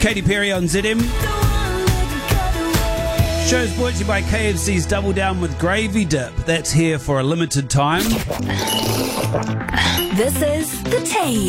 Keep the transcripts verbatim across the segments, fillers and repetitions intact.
Katy Perry on Z M. Show's brought to you by K F C's Double Down with Gravy Dip. That's here for a limited time. This is The Tea.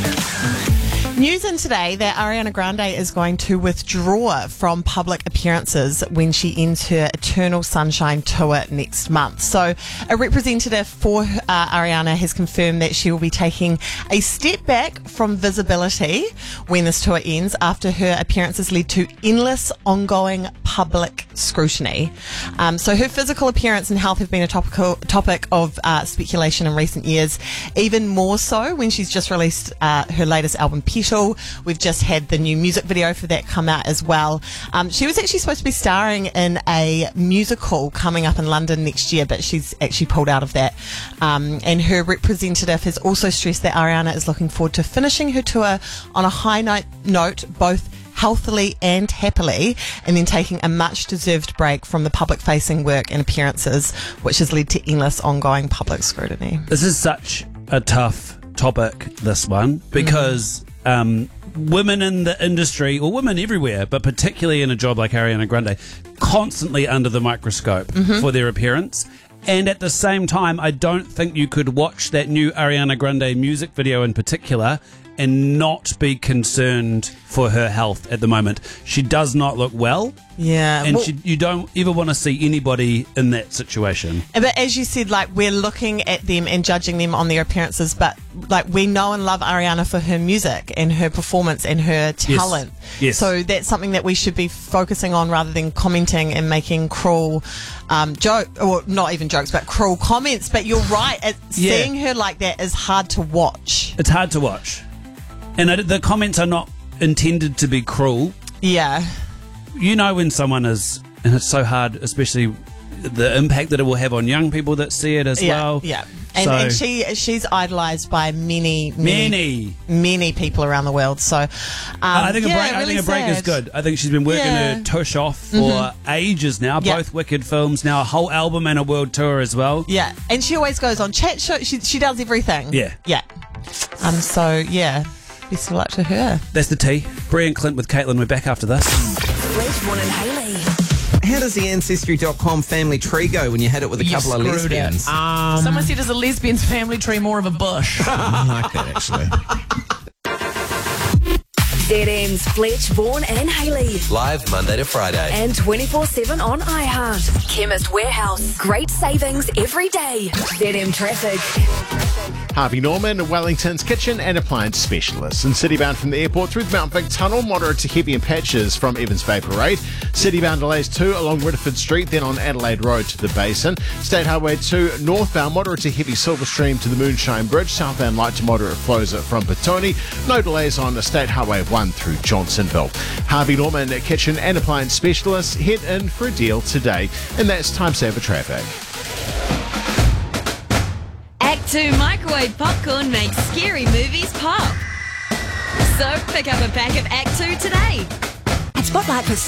News in today that Ariana Grande is going to withdraw from public appearances when she ends her Eternal Sunshine tour next month. So a representative for uh, Ariana has confirmed that she will be taking a step back from visibility when this tour ends after her appearances led to endless ongoing public scrutiny. Um, so her physical appearance and health have been a topical topic of uh, speculation in recent years, even more so when she's just released uh, her latest album, Petal. We've just had the new music video for that come out as well. Um, she was actually supposed to be starring in a musical coming up in London next year, but she's actually pulled out of that. Um, and her representative has also stressed that Ariana is looking forward to finishing her tour on a high note, note both healthily and happily, and then taking a much-deserved break from the public-facing work and appearances, which has led to endless ongoing public scrutiny. This is such a tough topic, this one, because mm. um, women in the industry, or women everywhere, but particularly in a job like Ariana Grande, constantly under the microscope mm-hmm. for their appearance. And at the same time, I don't think you could watch that new Ariana Grande music video in particular and not be concerned for her health at the moment. She does not look well. Yeah. And well, she, you don't ever want to see anybody in that situation. But as you said, like, we're looking at them and judging them on their appearances, but like, we know and love Ariana for her music and her performance and her talent. Yes. Yes. So that's something that we should be focusing on rather than commenting and making cruel um, joke or not even jokes, but cruel comments. But you're right. It, yeah. Seeing her like that is hard to watch. It's hard to watch. And the comments are not intended to be cruel. Yeah. You know when someone is, and it's so hard, especially the impact that it will have on young people that see it as yeah, well. Yeah. And, so, and she she's idolised by many, many, many, many people around the world. So um, I think yeah, a break. really I think a break sad. is good. I think she's been working yeah. her tush off for mm-hmm. ages now. Yeah. Both wicked films, now a whole album and a world tour as well. Yeah, and she always goes on chat show. She she does everything. Yeah, yeah. Um. So yeah. Best of luck to her. That's the tea. Bree and Clint with Caitlin. We're back after this. Fleetwood and Hayley. How does the Ancestry dot com family tree go when you had it with a You couple of screwed it. lesbians? Um, Someone said, is a lesbian's family tree more of a bush? I like that, actually. Z M's Fletch, Vaughan and Hayley. Live Monday to Friday. And twenty-four seven on iHeart. Chemist Warehouse. Great savings every day. Z M Traffic. Harvey Norman, Wellington's kitchen and appliance specialist. And citybound from the airport through the Mount Vic Tunnel, moderate to heavy in patches from Evans Bay Parade. Citybound delays two along Ridderford Street, then on Adelaide Road to the Basin. State Highway two northbound, moderate to heavy Silver Stream to the Moonshine Bridge. Southbound light to moderate flows from Petone. No delays on State Highway one through Johnsonville. Harvey Norman, kitchen and appliance specialist. Head in for a deal today. And that's Time Saver Traffic. Act two microwave popcorn makes scary movies pop. So pick up a pack of Act two today. At Spotlight for